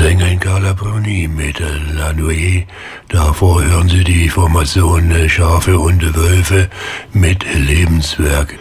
Sängerin Carla Bruni mit La Nuit. Davor hören Sie die Formation Schafe und Wölfe mit Lebenswerk.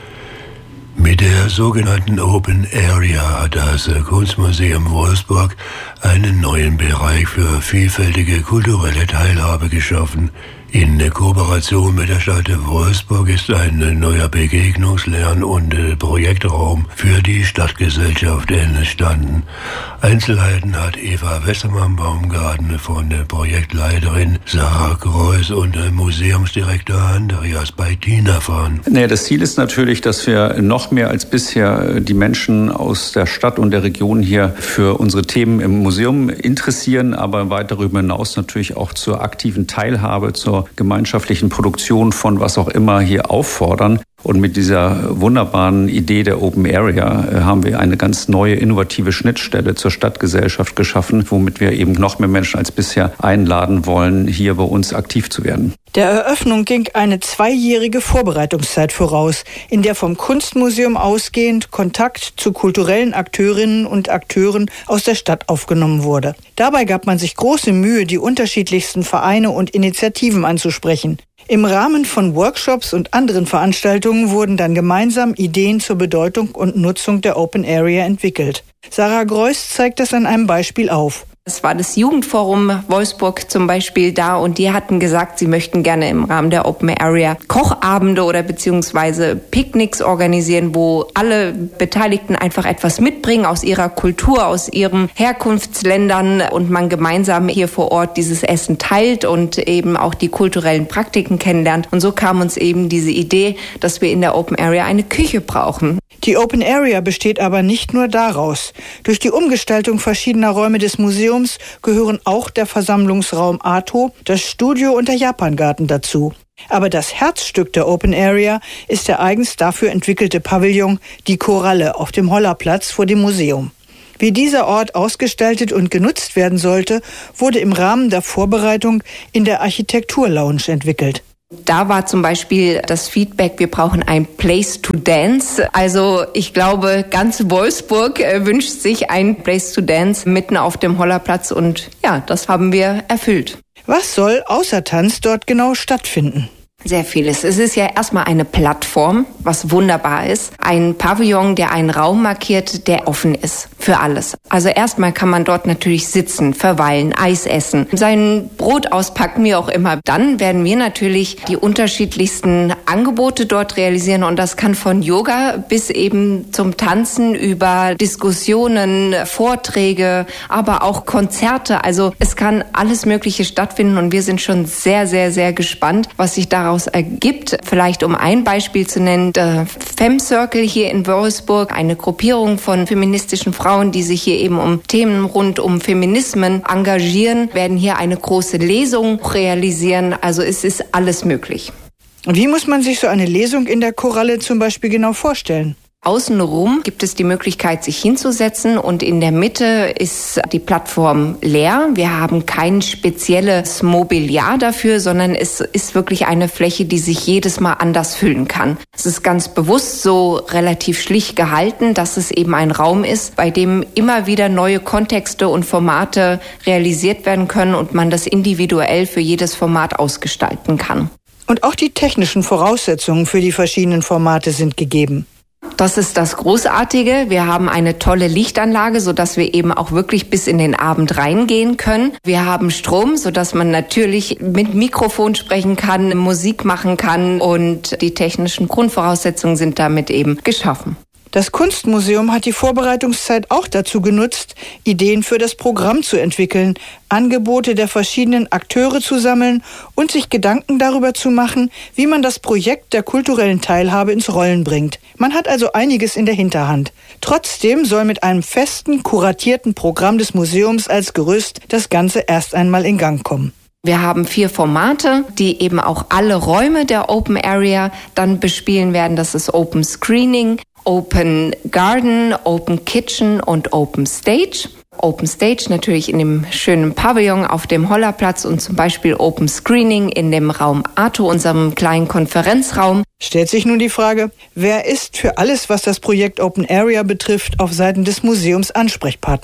Mit der sogenannten Open Area hat das Kunstmuseum Wolfsburg einen neuen Bereich für vielfältige kulturelle Teilhabe geschaffen. In Kooperation mit der Stadt Wolfsburg ist ein neuer Begegnungs-, Lern- und Projektraum für die Stadtgesellschaft entstanden. Einzelheiten hat Eva Westermann-Baumgarten von Projektleiterin Sarah Greuß und Museumsdirektor Andreas Beitin erfahren. Das Ziel ist natürlich, dass wir noch mehr als bisher die Menschen aus der Stadt und der Region hier für unsere Themen im Museum interessieren, aber weit darüber hinaus natürlich auch zur aktiven Teilhabe, zur gemeinschaftlichen Produktion von was auch immer hier auffordern. Und mit dieser wunderbaren Idee der Open Area haben wir eine ganz neue, innovative Schnittstelle zur Stadtgesellschaft geschaffen, womit wir eben noch mehr Menschen als bisher einladen wollen, hier bei uns aktiv zu werden. Der Eröffnung ging eine 2-jährige Vorbereitungszeit voraus, in der vom Kunstmuseum ausgehend Kontakt zu kulturellen Akteurinnen und Akteuren aus der Stadt aufgenommen wurde. Dabei gab man sich große Mühe, die unterschiedlichsten Vereine und Initiativen anzusprechen. Im Rahmen von Workshops und anderen Veranstaltungen wurden dann gemeinsam Ideen zur Bedeutung und Nutzung der Open Area entwickelt. Sarah Greuß zeigt das an einem Beispiel auf. Es war das Jugendforum Wolfsburg zum Beispiel da und die hatten gesagt, sie möchten gerne im Rahmen der Open Area Kochabende oder beziehungsweise Picknicks organisieren, wo alle Beteiligten einfach etwas mitbringen aus ihrer Kultur, aus ihren Herkunftsländern und man gemeinsam hier vor Ort dieses Essen teilt und eben auch die kulturellen Praktiken kennenlernt. Und so kam uns eben diese Idee, dass wir in der Open Area eine Küche brauchen. Die Open Area besteht aber nicht nur daraus. Durch die Umgestaltung verschiedener Räume des Museums gehören auch der Versammlungsraum Arto, das Studio und der Japangarten dazu. Aber das Herzstück der Open Area ist der eigens dafür entwickelte Pavillon Die Koralle auf dem Hollerplatz vor dem Museum. Wie dieser Ort ausgestaltet und genutzt werden sollte, wurde im Rahmen der Vorbereitung in der Architekturlounge entwickelt. Da war zum Beispiel das Feedback, wir brauchen ein Place to Dance. Also ich glaube, ganz Wolfsburg wünscht sich ein Place to Dance mitten auf dem Hollerplatz und ja, das haben wir erfüllt. Was soll außer Tanz dort genau stattfinden? Sehr vieles. Es ist ja erstmal eine Plattform, was wunderbar ist. Ein Pavillon, der einen Raum markiert, der offen ist für alles. Also erstmal kann man dort natürlich sitzen, verweilen, Eis essen, sein Brot auspacken, wie auch immer. Dann werden wir natürlich die unterschiedlichsten Angebote dort realisieren und das kann von Yoga bis eben zum Tanzen über Diskussionen, Vorträge, aber auch Konzerte. Also es kann alles Mögliche stattfinden und wir sind schon sehr, sehr, sehr gespannt, was sich daraus ergibt. Vielleicht um ein Beispiel zu nennen, der Fem Circle hier in Wolfsburg, eine Gruppierung von feministischen Frauen, die sich hier eben um Themen rund um Feminismen engagieren, werden hier eine große Lesung realisieren. Also es ist alles möglich. Und wie muss man sich so eine Lesung in der Koralle zum Beispiel genau vorstellen? Außenrum gibt es die Möglichkeit, sich hinzusetzen und in der Mitte ist die Plattform leer. Wir haben kein spezielles Mobiliar dafür, sondern es ist wirklich eine Fläche, die sich jedes Mal anders füllen kann. Es ist ganz bewusst so relativ schlicht gehalten, dass es eben ein Raum ist, bei dem immer wieder neue Kontexte und Formate realisiert werden können und man das individuell für jedes Format ausgestalten kann. Und auch die technischen Voraussetzungen für die verschiedenen Formate sind gegeben. Das ist das Großartige. Wir haben eine tolle Lichtanlage, sodass wir eben auch wirklich bis in den Abend reingehen können. Wir haben Strom, sodass man natürlich mit Mikrofon sprechen kann, Musik machen kann und die technischen Grundvoraussetzungen sind damit eben geschaffen. Das Kunstmuseum hat die Vorbereitungszeit auch dazu genutzt, Ideen für das Programm zu entwickeln, Angebote der verschiedenen Akteure zu sammeln und sich Gedanken darüber zu machen, wie man das Projekt der kulturellen Teilhabe ins Rollen bringt. Man hat also einiges in der Hinterhand. Trotzdem soll mit einem festen, kuratierten Programm des Museums als Gerüst das Ganze erst einmal in Gang kommen. Wir haben 4 Formate, die eben auch alle Räume der Open Area dann bespielen werden. Das ist Open Screening, Open Garden, Open Kitchen und Open Stage. Open Stage natürlich in dem schönen Pavillon auf dem Hollerplatz und zum Beispiel Open Screening in dem Raum Arto, unserem kleinen Konferenzraum. Stellt sich nun die Frage, wer ist für alles, was das Projekt Open Area betrifft, auf Seiten des Museums Ansprechpartner?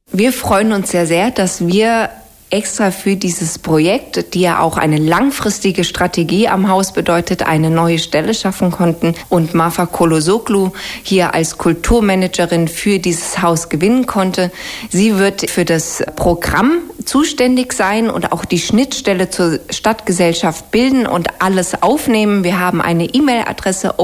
Wir freuen uns sehr, sehr, dass wir extra für dieses Projekt, die ja auch eine langfristige Strategie am Haus bedeutet, eine neue Stelle schaffen konnten und Marfa Kolosoglu hier als Kulturmanagerin für dieses Haus gewinnen konnte. Sie wird für das Programm zuständig sein und auch die Schnittstelle zur Stadtgesellschaft bilden und alles aufnehmen. Wir haben eine E-Mail-Adresse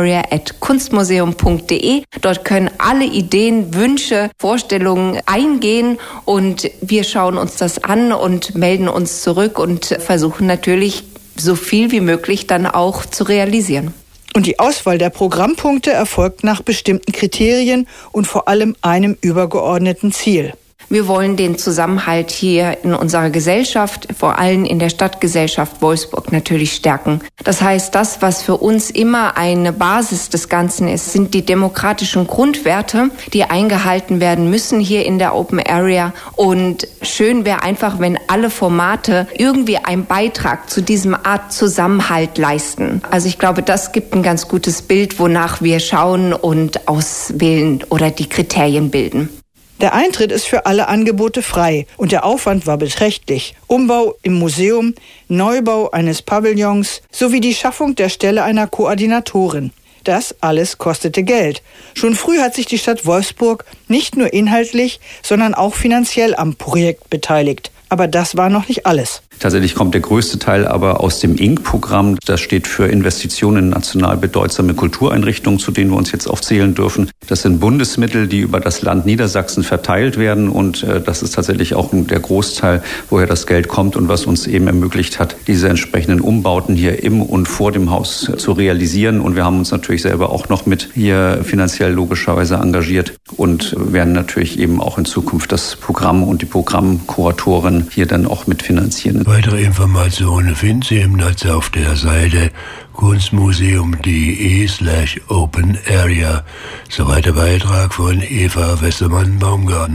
openarea@kunstmuseum.de. Dort können alle Ideen, Wünsche, Vorstellungen eingehen und wir schauen uns das an und melden uns zurück und versuchen natürlich so viel wie möglich dann auch zu realisieren. Und die Auswahl der Programmpunkte erfolgt nach bestimmten Kriterien und vor allem einem übergeordneten Ziel. Wir wollen den Zusammenhalt hier in unserer Gesellschaft, vor allem in der Stadtgesellschaft Wolfsburg, natürlich stärken. Das heißt, das, was für uns immer eine Basis des Ganzen ist, sind die demokratischen Grundwerte, die eingehalten werden müssen hier in der Open Area. Und schön wäre einfach, wenn alle Formate irgendwie einen Beitrag zu diesem Art Zusammenhalt leisten. Also ich glaube, das gibt ein ganz gutes Bild, wonach wir schauen und auswählen oder die Kriterien bilden. Der Eintritt ist für alle Angebote frei und der Aufwand war beträchtlich. Umbau im Museum, Neubau eines Pavillons sowie die Schaffung der Stelle einer Koordinatorin. Das alles kostete Geld. Schon früh hat sich die Stadt Wolfsburg nicht nur inhaltlich, sondern auch finanziell am Projekt beteiligt. Aber das war noch nicht alles. Tatsächlich kommt der größte Teil aber aus dem INC-Programm. Das steht für Investitionen in national bedeutsame Kultureinrichtungen, zu denen wir uns jetzt aufzählen dürfen. Das sind Bundesmittel, die über das Land Niedersachsen verteilt werden. Und das ist tatsächlich auch der Großteil, woher das Geld kommt und was uns eben ermöglicht hat, diese entsprechenden Umbauten hier im und vor dem Haus zu realisieren. Und wir haben uns natürlich selber auch noch mit hier finanziell logischerweise engagiert und werden natürlich eben auch in Zukunft das Programm und die Programmkuratoren hier dann auch mitfinanzieren. Weitere Informationen finden Sie im Netz auf der Seite kunstmuseum.de/openarea. Soweit der Beitrag von Eva Westermann-Baumgarten.